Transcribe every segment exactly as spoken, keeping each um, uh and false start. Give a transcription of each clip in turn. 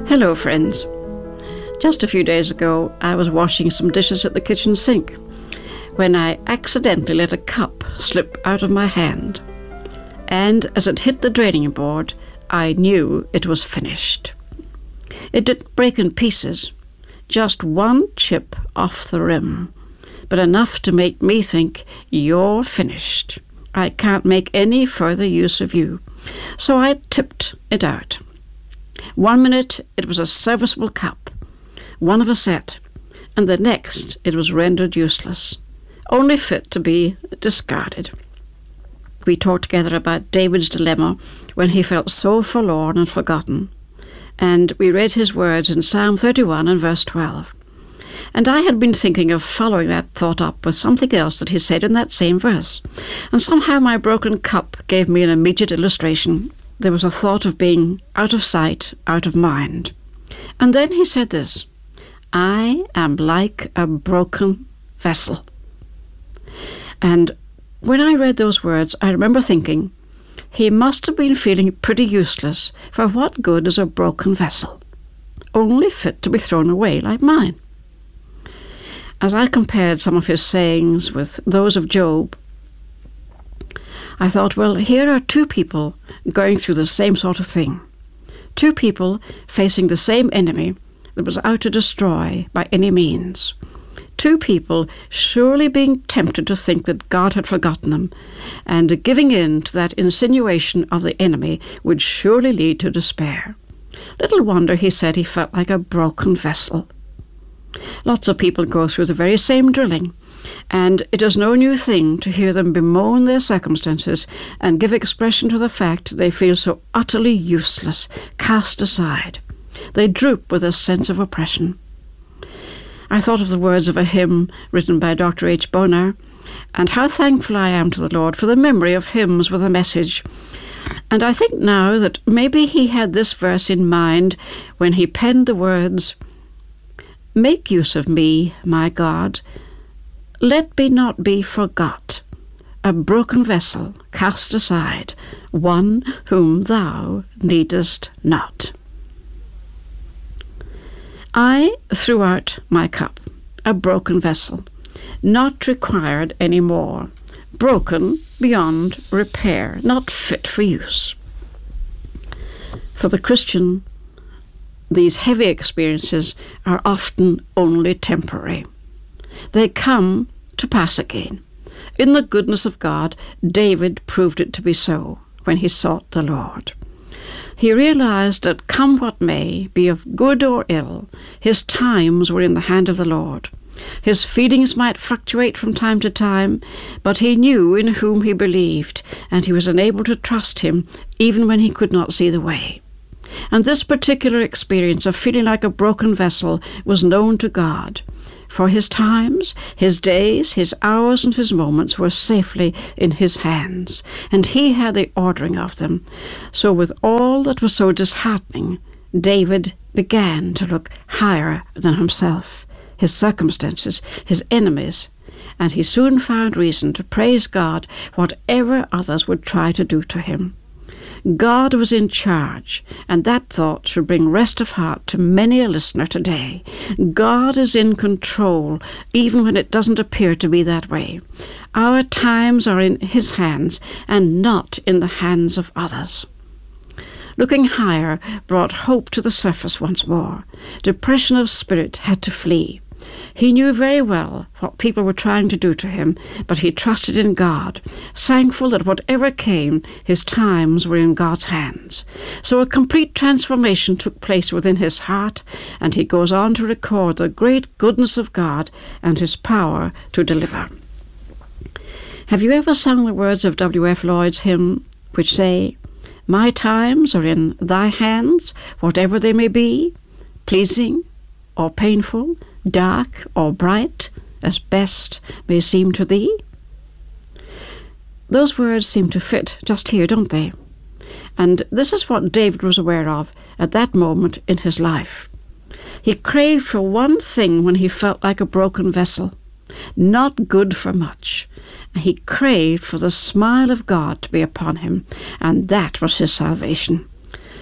Hello, friends. Just a few days ago, I was washing some dishes at the kitchen sink when I accidentally let a cup slip out of my hand. And as it hit the draining board, I knew it was finished. It didn't break in pieces, just one chip off the rim, but enough to make me think, "You're finished. I can't make any further use of you." So I tipped it out. One minute it was a serviceable cup, one of a set, and the next it was rendered useless, only fit to be discarded. We talked together about David's dilemma when he felt so forlorn and forgotten, and we read his words in Psalm thirty-one and verse twelve. And I had been thinking of following that thought up with something else that he said in that same verse, and somehow my broken cup gave me an immediate illustration. There was a thought of being out of sight, out of mind. And then he said this, "I am like a broken vessel." And when I read those words, I remember thinking, he must have been feeling pretty useless, for what good is a broken vessel? Only fit to be thrown away like mine. As I compared some of his sayings with those of Job, I thought, well, here are two people going through the same sort of thing. Two people facing the same enemy that was out to destroy by any means. Two people surely being tempted to think that God had forgotten them, and giving in to that insinuation of the enemy would surely lead to despair. Little wonder he said he felt like a broken vessel. Lots of people go through the very same drilling, and it is no new thing to hear them bemoan their circumstances and give expression to the fact they feel so utterly useless, cast aside. They droop with a sense of oppression. I thought of the words of a hymn written by Doctor H. Bonar, and how thankful I am to the Lord for the memory of hymns with a message. And I think now that maybe he had this verse in mind when he penned the words, "Make use of me, my God. Let me not be forgot, a broken vessel cast aside, one whom thou needest not." I threw out my cup, a broken vessel, not required any more, broken beyond repair, not fit for use. For the Christian, these heavy experiences are often only temporary. They come to pass again. In the goodness of God, David proved it to be so when he sought the Lord. He realized that come what may, be of good or ill, his times were in the hand of the Lord. His feelings might fluctuate from time to time, but he knew in whom he believed, and he was enabled to trust him even when he could not see the way. And this particular experience of feeling like a broken vessel was known to God, for his times, his days, his hours, and his moments were safely in his hands, and he had the ordering of them. So with all that was so disheartening, David began to look higher than himself, his circumstances, his enemies, and he soon found reason to praise God whatever others would try to do to him. God was in charge, and that thought should bring rest of heart to many a listener today. God is in control, even when it doesn't appear to be that way. Our times are in his hands, and not in the hands of others. Looking higher brought hope to the surface once more. Depression of spirit had to flee. He knew very well what people were trying to do to him, but he trusted in God, thankful that whatever came, his times were in God's hands. So a complete transformation took place within his heart, and he goes on to record the great goodness of God and his power to deliver. Have you ever sung the words of W F Lloyd's hymn, which say, "My times are in thy hands, whatever they may be, pleasing or painful, dark or bright, as best may seem to thee"? Those words seem to fit just here, don't they? And this is what David was aware of at that moment in his life. He craved for one thing when he felt like a broken vessel, not good for much. He craved for the smile of God to be upon him, and that was his salvation.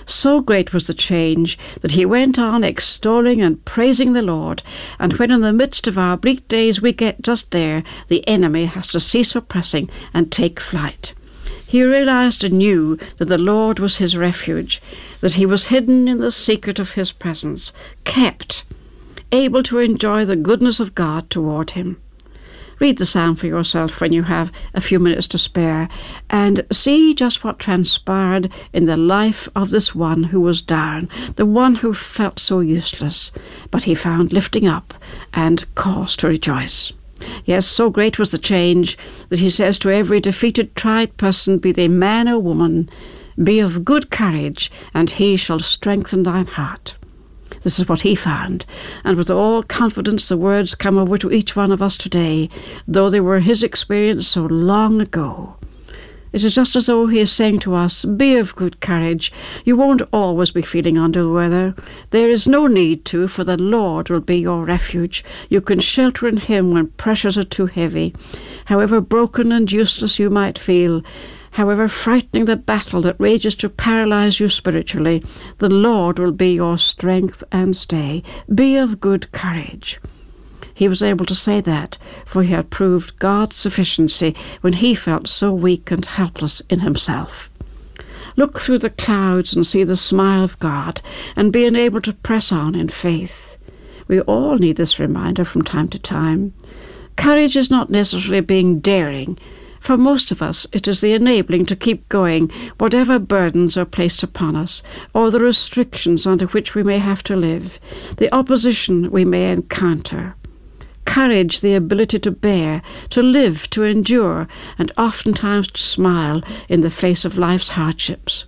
So great was the change that he went on extolling and praising the Lord, and when in the midst of our bleak days we get just there, the enemy has to cease oppressing and take flight. He realized anew that the Lord was his refuge, that he was hidden in the secret of his presence, kept, able to enjoy the goodness of God toward him. Read the psalm for yourself when you have a few minutes to spare, and see just what transpired in the life of this one who was down, the one who felt so useless, but he found lifting up and cause to rejoice. Yes, so great was the change that he says to every defeated, tried person, be they man or woman, be of good courage, and he shall strengthen thine heart. This is what he found, and with all confidence the words come over to each one of us today, though they were his experience so long ago. It is just as though he is saying to us, be of good courage. You won't always be feeling under the weather. There is no need to, for the Lord will be your refuge. You can shelter in him when pressures are too heavy. However broken and useless you might feel, however frightening the battle that rages to paralyze you spiritually, the Lord will be your strength and stay. Be of good courage. He was able to say that, for he had proved God's sufficiency when he felt so weak and helpless in himself. Look through the clouds and see the smile of God, and be enabled to press on in faith. We all need this reminder from time to time. Courage is not necessarily being daring. For most of us, it is the enabling to keep going, whatever burdens are placed upon us, or the restrictions under which we may have to live, the opposition we may encounter. Courage, the ability to bear, to live, to endure, and oftentimes to smile in the face of life's hardships.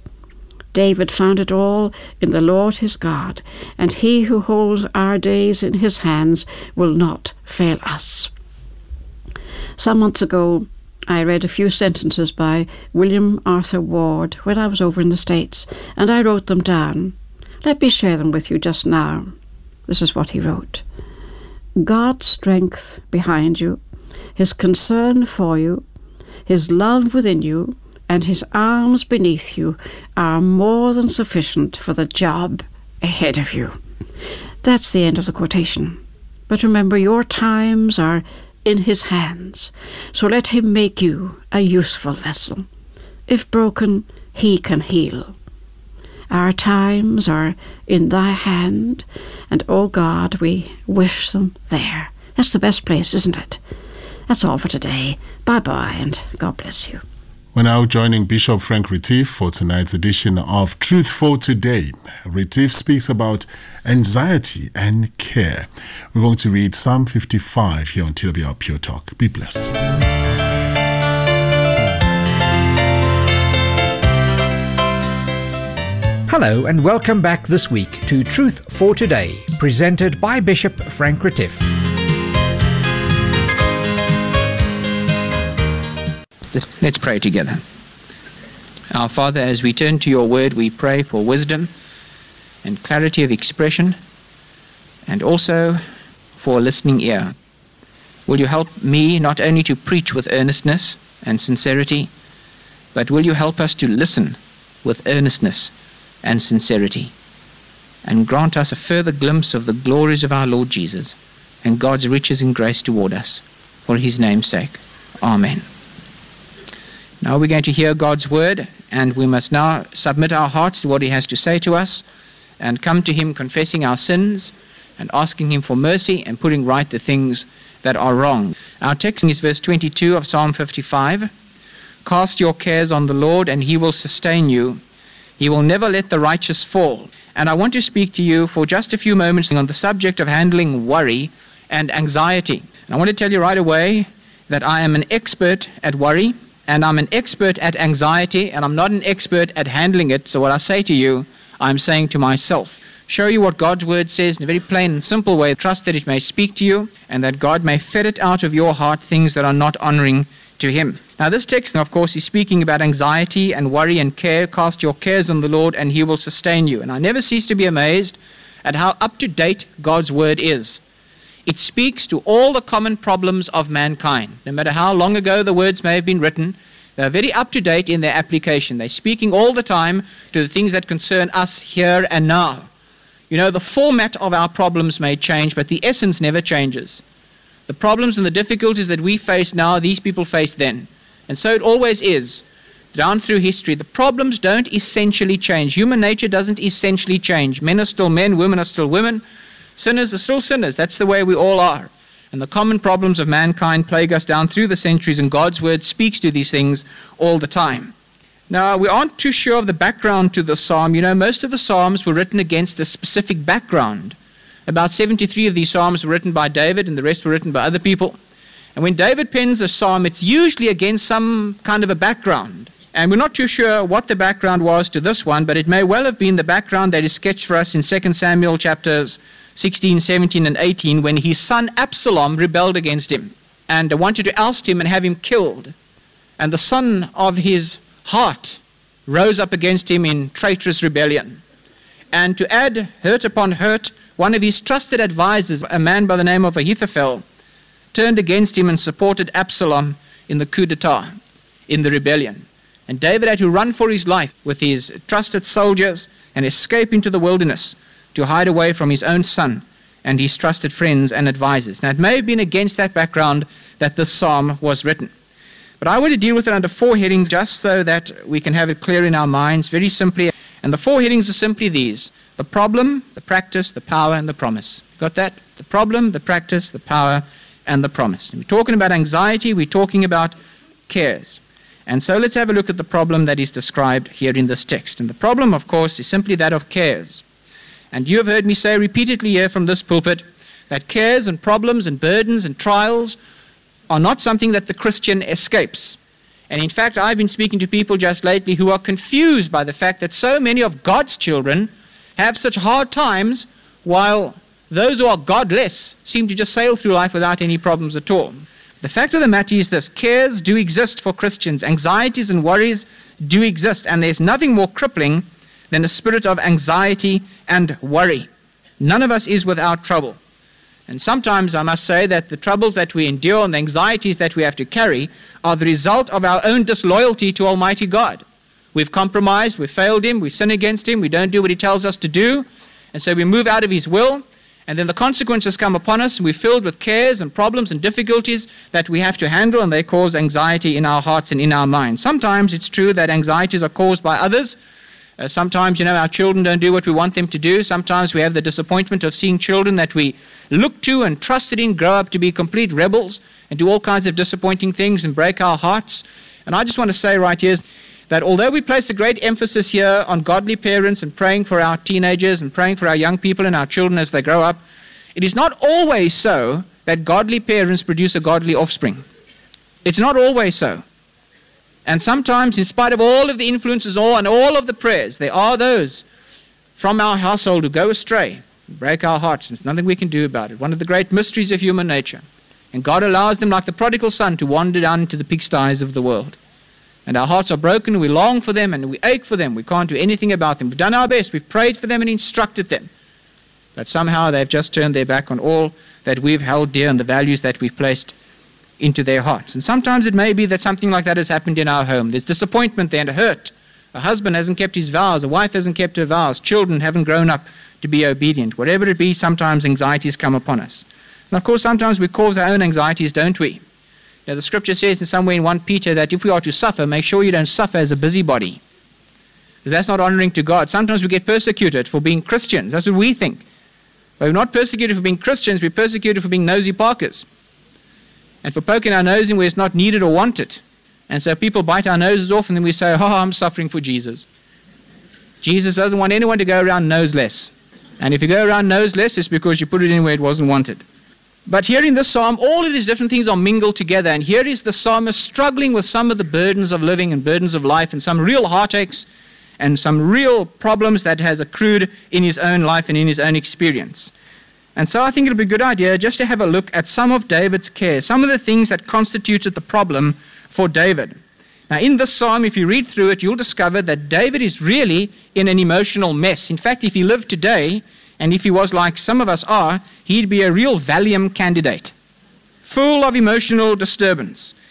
David found it all in the Lord his God, and he who holds our days in his hands will not fail us. Some months ago, I read a few sentences by William Arthur Ward when I was over in the States, and I wrote them down. Let me share them with you just now. This is what he wrote. God's strength behind you, his concern for you, his love within you, and his arms beneath you are more than sufficient for the job ahead of you. That's the end of the quotation. But remember, your times are in his hands, so let him make you a useful vessel. If broken, he can heal. Our times are in thy hand, and, oh God, we wish them there. That's the best place, isn't it? That's all for today. Bye-bye, and God bless you. We're now joining Bishop Frank Retief for tonight's edition of Truth for Today. Retief speaks about anxiety and care. We're going to read Psalm fifty-five here on T W R Pure Talk. Be blessed. Hello and welcome back this week to Truth for Today, presented by Bishop Frank Retief. Let's pray together. Our Father, as we turn to your word, we pray for wisdom and clarity of expression, and also for a listening ear. Will you help me not only to preach with earnestness and sincerity, but will you help us to listen with earnestness and sincerity, and grant us a further glimpse of the glories of our Lord Jesus and God's riches and grace toward us, for his name's sake. Amen. Now we're going to hear God's word, and we must now submit our hearts to what he has to say to us and come to him confessing our sins and asking him for mercy and putting right the things that are wrong. Our text is verse twenty-two of Psalm fifty-five. Cast your cares on the Lord, and he will sustain you. He will never let the righteous fall. And I want to speak to you for just a few moments on the subject of handling worry and anxiety. And I want to tell you right away that I am an expert at worry, and I'm an expert at anxiety, and I'm not an expert at handling it. So what I say to you, I'm saying to myself. Show you what God's word says in a very plain and simple way. Trust that it may speak to you, and that God may ferret out of your heart things that are not honoring to him. Now this text, of course, is speaking about anxiety and worry and care. Cast your cares on the Lord, and he will sustain you. And I never cease to be amazed at how up-to-date God's word is. It speaks to all the common problems of mankind. No matter how long ago the words may have been written, They're very up-to-date in their application. They're speaking all the time to the things that concern us here and now. You know, the format of our problems may change, but the essence never changes. The problems and the difficulties that we face now, these people faced then. And so it always is. Down through history, the problems don't essentially change. Human nature doesn't essentially change. Men are still men, women are still women. Sinners are still sinners. That's the way we all are. And the common problems of mankind plague us down through the centuries, and God's word speaks to these things all the time. Now, we aren't too sure of the background to the psalm. You know, most of the psalms were written against a specific background. About seventy-three of these psalms were written by David, and the rest were written by other people. And when David pens a psalm, it's usually against some kind of a background. And we're not too sure what the background was to this one, but it may well have been the background that is sketched for us in Second Samuel chapters sixteen, seventeen, and eighteen, when his son Absalom rebelled against him and wanted to oust him and have him killed. And the son of his heart rose up against him in traitorous rebellion. And to add hurt upon hurt, one of his trusted advisors, a man by the name of Ahithophel, turned against him and supported Absalom in the coup d'etat, in the rebellion. And David had to run for his life with his trusted soldiers and escape into the wilderness to hide away from his own son and his trusted friends and advisors. Now, it may have been against that background that this psalm was written. But I want to deal with it under four headings just so that we can have it clear in our minds, very simply. And the four headings are simply these: the problem, the practice, the power, and the promise. Got that? The problem, the practice, the power, and the promise. And we're talking about anxiety, we're talking about cares. And so let's have a look at the problem that is described here in this text. And the problem, of course, is simply that of cares. And you have heard me say repeatedly here from this pulpit that cares and problems and burdens and trials are not something that the Christian escapes. And in fact, I've been speaking to people just lately who are confused by the fact that so many of God's children have such hard times, while those who are godless seem to just sail through life without any problems at all. The fact of the matter is this: cares do exist for Christians. Anxieties and worries do exist, and there's nothing more crippling than a spirit of anxiety and worry. None of us is without trouble. And sometimes I must say that the troubles that we endure and the anxieties that we have to carry are the result of our own disloyalty to Almighty God. We've compromised, we've failed Him, we sin against Him, we don't do what He tells us to do, and so we move out of His will, and then the consequences come upon us, and we're filled with cares and problems and difficulties that we have to handle, and they cause anxiety in our hearts and in our minds. Sometimes it's true that anxieties are caused by others. Uh, sometimes, you know, our children don't do what we want them to do. Sometimes we have the disappointment of seeing children that we look to and trusted in grow up to be complete rebels and do all kinds of disappointing things and break our hearts. And I just want to say right here that although we place a great emphasis here on godly parents and praying for our teenagers and praying for our young people and our children as they grow up, it is not always so that godly parents produce a godly offspring. It's not always so. And sometimes, in spite of all of the influences all and all of the prayers, there are those from our household who go astray, break our hearts. There's nothing we can do about it. One of the great mysteries of human nature. And God allows them, like the prodigal son, to wander down into the pigsties of the world. And our hearts are broken, we long for them, and we ache for them. We can't do anything about them. We've done our best, we've prayed for them and instructed them. But somehow they've just turned their back on all that we've held dear and the values that we've placed into their hearts. And sometimes it may be that something like that has happened in our home. There's disappointment there and hurt. A husband hasn't kept his vows, a wife hasn't kept her vows, children haven't grown up to be obedient. Whatever it be, sometimes anxieties come upon us. And of course, sometimes we cause our own anxieties, don't we? Now, the scripture says in somewhere in First Peter that if we are to suffer, make sure you don't suffer as a busybody. Because that's not honoring to God. Sometimes we get persecuted for being Christians. That's what we think. But we're not persecuted for being Christians, we're persecuted for being nosy parkers. And for poking our nose in where it's not needed or wanted. And so people bite our noses off and then we say, oh, I'm suffering for Jesus. Jesus doesn't want anyone to go around noseless. And if you go around noseless, it's because you put it in where it wasn't wanted. But here in this psalm, all of these different things are mingled together. And here is the psalmist struggling with some of the burdens of living and burdens of life and some real heartaches and some real problems that has accrued in his own life and in his own experience. And so I think it'll be a good idea just to have a look at some of David's cares, some of the things that constituted the problem for David. Now, in this psalm, if you read through it, you'll discover that David is really in an emotional mess. In fact, if he lived today, and if he was like some of us are, he'd be a real Valium candidate, full of emotional disturbance.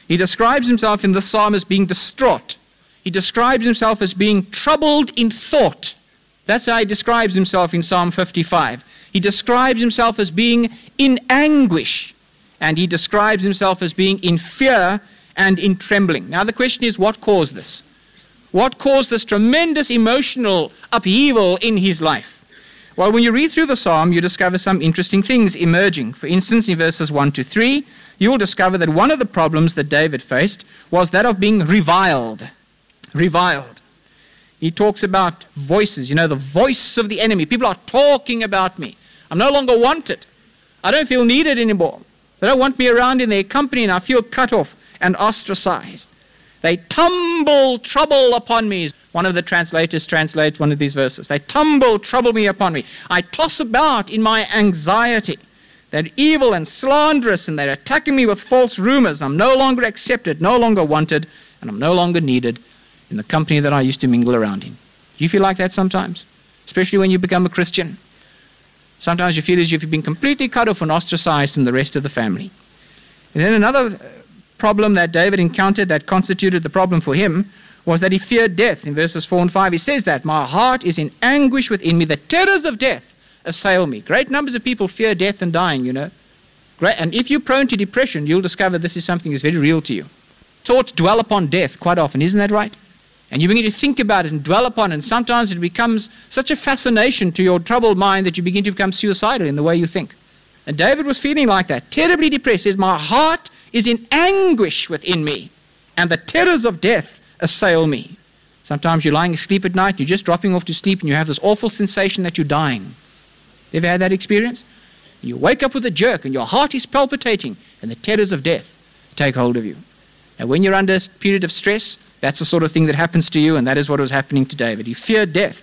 He describes himself in the psalm as being distraught. He describes himself as being troubled in thought. That's how he describes himself in Psalm fifty-five. He describes himself as being in anguish, and he describes himself as being in fear and in trembling. Now the question is, what caused this? What caused this tremendous emotional upheaval in his life? Well, when you read through the psalm, you discover some interesting things emerging. For instance, in verses one to three, you'll discover that one of the problems that David faced was that of being reviled. Reviled. He talks about voices, you know, the voice of the enemy. People are talking about me. I'm no longer wanted. I don't feel needed anymore. They don't want me around in their company, and I feel cut off and ostracized. They tumble trouble upon me. One of the translators translates one of these verses. They tumble trouble me upon me. I toss about in my anxiety. They're evil and slanderous, and they're attacking me with false rumors. I'm no longer accepted, no longer wanted, and I'm no longer needed in the company that I used to mingle around in. Do you feel like that sometimes? Especially when you become a Christian. Sometimes you feel as if you've been completely cut off and ostracized from the rest of the family. And then another problem that David encountered that constituted the problem for him was that he feared death. In verses four and five, he says that, my heart is in anguish within me. The terrors of death assail me. Great numbers of people fear death and dying, you know. Great, and if you're prone to depression, you'll discover this is something that's very real to you. Thoughts dwell upon death quite often, isn't that right? And you begin to think about it and dwell upon it, and sometimes it becomes such a fascination to your troubled mind that you begin to become suicidal in the way you think. And David was feeling like that, terribly depressed. He says, my heart is in anguish within me, and the terrors of death assail me. Sometimes you're lying asleep at night, you're just dropping off to sleep, and you have this awful sensation that you're dying. You ever had that experience? You wake up with a jerk, and your heart is palpitating, and the terrors of death take hold of you. And when you're under a period of stress, that's the sort of thing that happens to you, and that is what was happening to David. He feared death.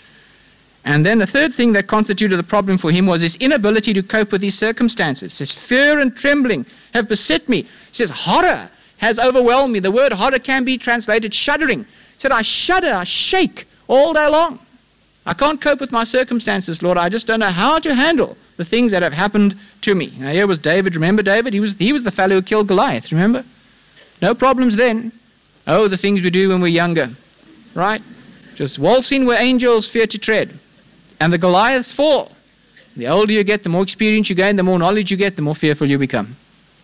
And then the third thing that constituted the problem for him was his inability to cope with his circumstances. He says, fear and trembling have beset me. He says, horror has overwhelmed me. The word horror can be translated shuddering. He said, I shudder, I shake all day long. I can't cope with my circumstances, Lord. I just don't know how to handle the things that have happened to me. Now here was David. Remember David? He was, he was the fellow who killed Goliath, remember? No problems then. Oh, the things we do when we're younger, right? Just waltz in where angels fear to tread, and the Goliaths fall. The older you get, the more experience you gain, the more knowledge you get, the more fearful you become.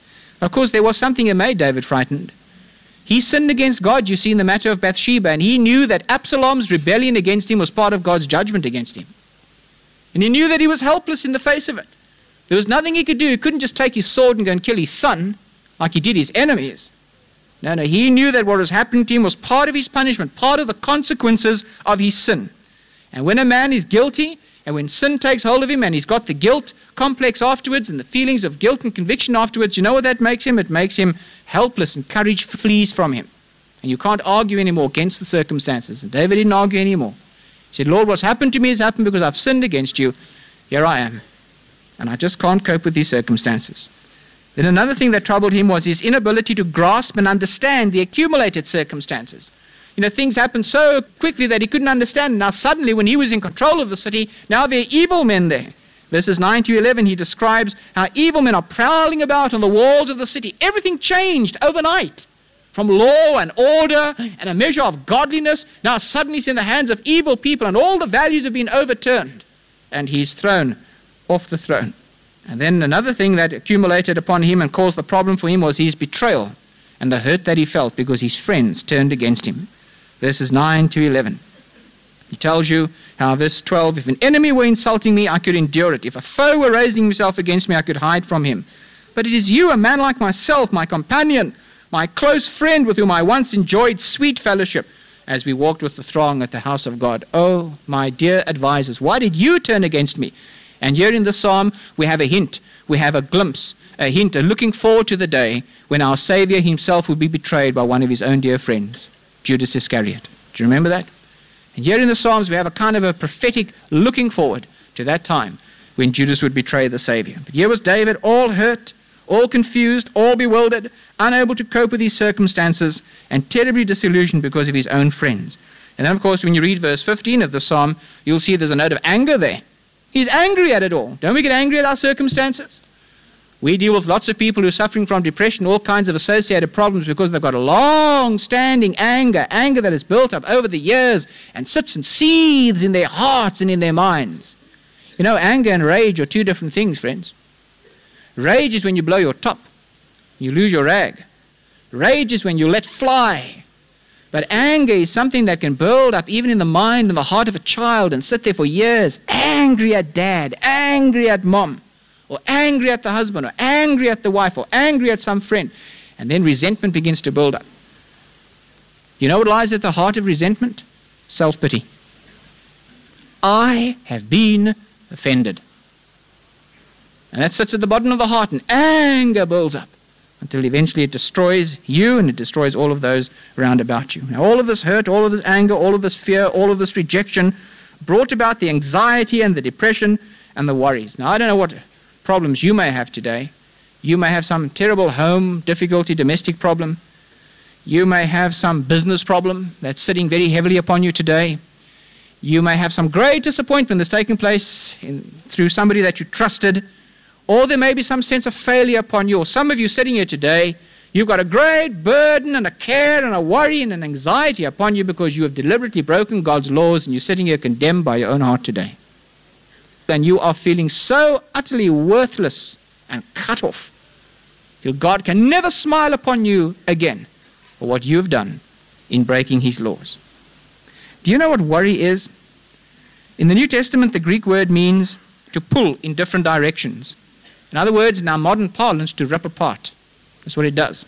Of course, there was something that made David frightened. He sinned against God, you see, in the matter of Bathsheba, and he knew that Absalom's rebellion against him was part of God's judgment against him. And he knew that he was helpless in the face of it. There was nothing he could do. He couldn't just take his sword and go and kill his son like he did his enemies. No, no, he knew that what was happening to him was part of his punishment, part of the consequences of his sin. And when a man is guilty, and when sin takes hold of him, and he's got the guilt complex afterwards, and the feelings of guilt and conviction afterwards, you know what that makes him? It makes him helpless, and courage flees from him. And you can't argue anymore against the circumstances. And David didn't argue anymore. He said, Lord, what's happened to me has happened because I've sinned against you. Here I am. And I just can't cope with these circumstances. Then another thing that troubled him was his inability to grasp and understand the accumulated circumstances. You know, things happened so quickly that he couldn't understand. Now suddenly, when he was in control of the city, now there are evil men there. Verses nine to eleven, he describes how evil men are prowling about on the walls of the city. Everything changed overnight. From law and order and a measure of godliness, now suddenly it's in the hands of evil people, and all the values have been overturned. And he's thrown off the throne. And then another thing that accumulated upon him and caused the problem for him was his betrayal and the hurt that he felt because his friends turned against him. Verses nine to eleven. He tells you how, verse twelve, if an enemy were insulting me, I could endure it. If a foe were raising himself against me, I could hide from him. But it is you, a man like myself, my companion, my close friend with whom I once enjoyed sweet fellowship as we walked with the throng at the house of God. Oh, my dear advisers, why did you turn against me? And here in the psalm, we have a hint, we have a glimpse, a hint, a looking forward to the day when our Savior himself would be betrayed by one of his own dear friends, Judas Iscariot. Do you remember that? And here in the Psalms, we have a kind of a prophetic looking forward to that time when Judas would betray the Savior. But here was David, all hurt, all confused, all bewildered, unable to cope with his circumstances, and terribly disillusioned because of his own friends. And then, of course, when you read verse fifteen of the Psalm, you'll see there's a note of anger there. He's angry at it all. Don't we get angry at our circumstances? We deal with lots of people who are suffering from depression, all kinds of associated problems, because they've got a long-standing anger, anger that has built up over the years and sits and seethes in their hearts and in their minds. You know, anger and rage are two different things, friends. Rage is when you blow your top, you lose your rag. Rage is when you let fly. But anger is something that can build up even in the mind and the heart of a child and sit there for years, angry at dad, angry at mom, or angry at the husband, or angry at the wife, or angry at some friend. And then resentment begins to build up. You know what lies at the heart of resentment? Self-pity. I have been offended. And that sits at the bottom of the heart, and anger builds up until eventually it destroys you and it destroys all of those round about you. Now, all of this hurt, all of this anger, all of this fear, all of this rejection brought about the anxiety and the depression and the worries. Now, I don't know what problems you may have today. You may have some terrible home difficulty, domestic problem. You may have some business problem that's sitting very heavily upon you today. You may have some great disappointment that's taken place in, through somebody that you trusted. Or there may be some sense of failure upon you. Or some of you sitting here today, you've got a great burden and a care and a worry and an anxiety upon you because you have deliberately broken God's laws, and you're sitting here condemned by your own heart today. And you are feeling so utterly worthless and cut off till God can never smile upon you again for what you've done in breaking his laws. Do you know what worry is? In the New Testament, the Greek word means to pull in different directions. In other words, in our modern parlance, to rip apart. That's what it does.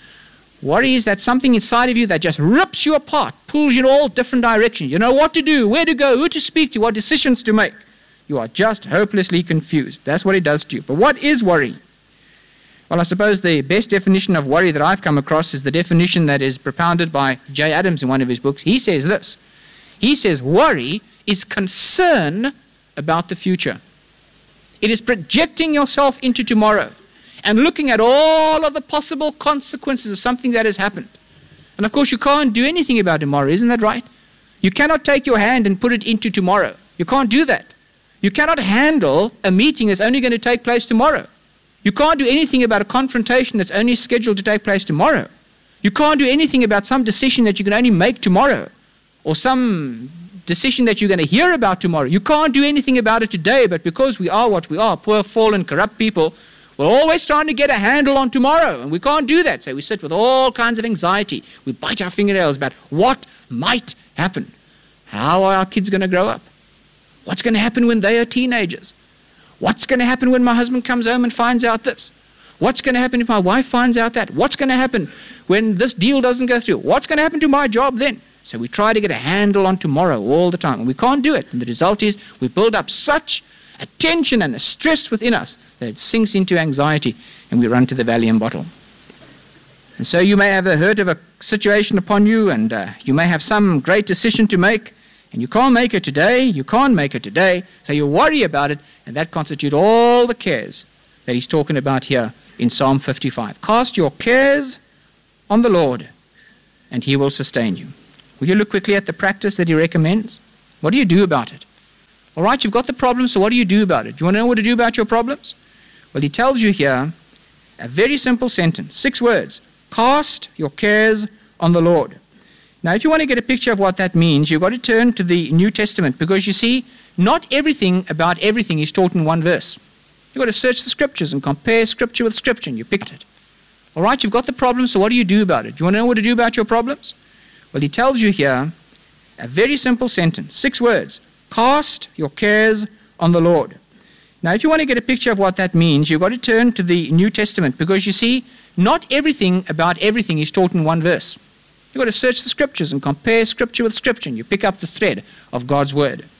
Worry is that something inside of you that just rips you apart, pulls you in all different directions. You know what to do, where to go, who to speak to, what decisions to make. You are just hopelessly confused. That's what it does to you. But what is worry? Well, I suppose the best definition of worry that I've come across is the definition that is propounded by Jay Adams in one of his books. He says this. He says worry is concern about the future. It is projecting yourself into tomorrow and looking at all of the possible consequences of something that has happened. And of course, you can't do anything about tomorrow, isn't that right? You cannot take your hand and put it into tomorrow. You can't do that. You cannot handle a meeting that's only going to take place tomorrow. You can't do anything about a confrontation that's only scheduled to take place tomorrow. You can't do anything about some decision that you can only make tomorrow, or some decision that you're going to hear about tomorrow. You can't do anything about it today, but because we are what we are, poor, fallen, corrupt people, we're always trying to get a handle on tomorrow, and we can't do that. So we sit with all kinds of anxiety. We bite our fingernails about what might happen. How are our kids going to grow up? What's going to happen when they are teenagers? What's going to happen when my husband comes home and finds out this? What's going to happen if my wife finds out that? What's going to happen when this deal doesn't go through? What's going to happen to my job then? So we try to get a handle on tomorrow all the time, and we can't do it. And the result is we build up such a tension and a stress within us that it sinks into anxiety, and we run to the Valium bottle. And so you may have heard of a situation upon you, and uh, you may have some great decision to make, and you can't make it today, you can't make it today, so you worry about it, and that constitutes all the cares that he's talking about here in Psalm fifty-five. Cast your cares on the Lord, and he will sustain you. Will you look quickly at the practice that he recommends? What do you do about it? All right, you've got the problem, so what do you do about it? You want to know what to do about your problems? Well, he tells you here a very simple sentence, six words. Cast your cares on the Lord. Now, if you want to get a picture of what that means, you've got to turn to the New Testament, because you see, not everything about everything is taught in one verse. You've got to search the scriptures and compare scripture with scripture, and you pick it. All right, you've got the problem, so what do you do about it? You want to know what to do about your problems? Well, he tells you here a very simple sentence, six words. Cast your cares on the Lord. Now, if you want to get a picture of what that means, you've got to turn to the New Testament, because you see, not everything about everything is taught in one verse. You've got to search the scriptures and compare scripture with scripture, and you pick up the thread of God's word.